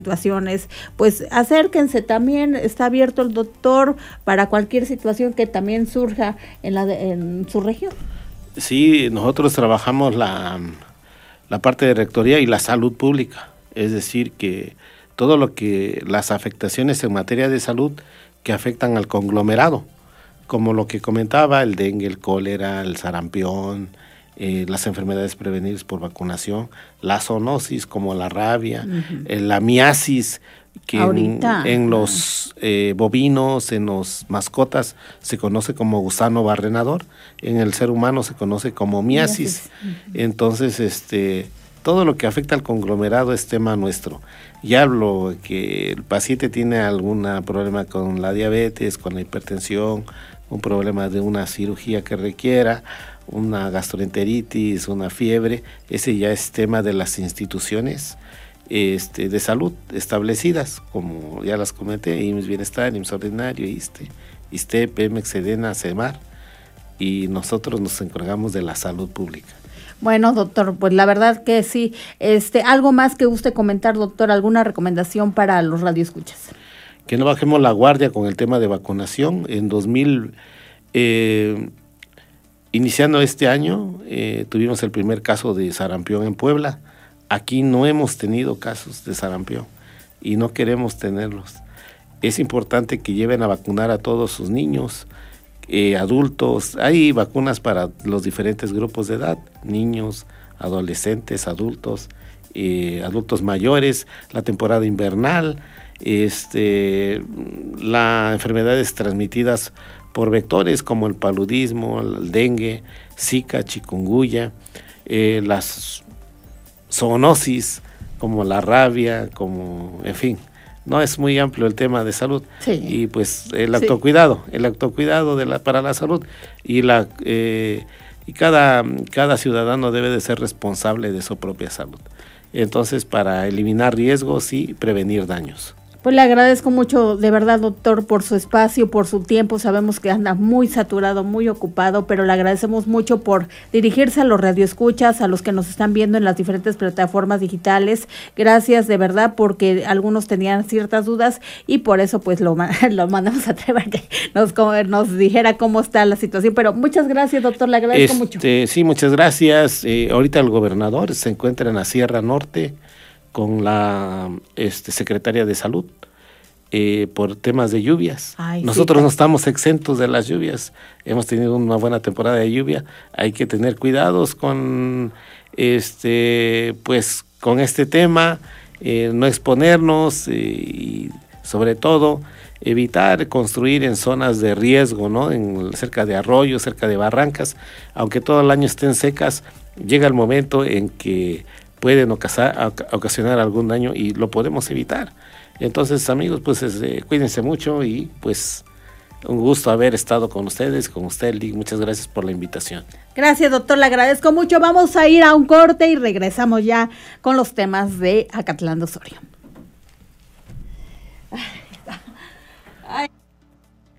situaciones, pues acérquense, también está abierto el doctor para cualquier situación que también surja en su región. Sí, nosotros trabajamos la parte de rectoría y la salud pública, es decir, que todo lo que las afectaciones en materia de salud que afectan al conglomerado, como lo que comentaba, el dengue, el cólera, el sarampión, las enfermedades prevenibles por vacunación, la zoonosis como la rabia, la miasis, que en los bovinos, en los mascotas, se conoce como gusano barrenador, en el ser humano se conoce como miasis. Entonces, todo lo que afecta al conglomerado es tema nuestro. Ya hablo que el paciente tiene algún problema con la diabetes, con la hipertensión, un problema de una cirugía que requiera, una gastroenteritis, una fiebre, ese ya es tema de las instituciones de salud establecidas, como ya las comenté, IMSS Bienestar, IMSS Ordinario, ISSSTE, Pemex, Sedena, CEMAR, y nosotros nos encargamos de la salud pública. Bueno, doctor, pues la verdad que sí. ¿Algo más que guste comentar, doctor? ¿Alguna recomendación para los radioescuchas? Que no bajemos la guardia con el tema de vacunación. En iniciando este año, tuvimos el primer caso de sarampión en Puebla. Aquí no hemos tenido casos de sarampión y no queremos tenerlos. Es importante que lleven a vacunar a todos sus niños, adultos. Hay vacunas para los diferentes grupos de edad, niños, adolescentes, adultos, adultos mayores, la temporada invernal, las enfermedades transmitidas por vectores como el paludismo, el dengue, Zika, chikungunya, las zoonosis como la rabia, en fin. No, es muy amplio el tema de salud. Sí. Y pues el autocuidado para la salud y cada ciudadano debe de ser responsable de su propia salud. Entonces, para eliminar riesgos y prevenir daños. Pues le agradezco mucho, de verdad, doctor, por su espacio, por su tiempo. Sabemos que anda muy saturado, muy ocupado, pero le agradecemos mucho por dirigirse a los radioescuchas, a los que nos están viendo en las diferentes plataformas digitales. Gracias, de verdad, porque algunos tenían ciertas dudas y por eso pues lo mandamos a traer que nos dijera cómo está la situación. Pero muchas gracias, doctor, le agradezco mucho. Sí, muchas gracias. Ahorita el gobernador se encuentra en la Sierra Norte con la secretaria de Salud por temas de lluvias. Nosotros no estamos exentos de las lluvias, hemos tenido una buena temporada de lluvia, hay que tener cuidados con pues con este tema, no exponernos y sobre todo evitar construir en zonas de riesgo, ¿no? Cerca de arroyos, cerca de barrancas, aunque todo el año estén secas, llega el momento en que pueden ocasionar algún daño y lo podemos evitar. Entonces, amigos, pues cuídense mucho y pues un gusto haber estado con ustedes, con usted, Lee. Muchas gracias por la invitación. Gracias, doctor, le agradezco mucho. Vamos a ir a un corte y regresamos ya con los temas de Acatlán de Osorio. Ay.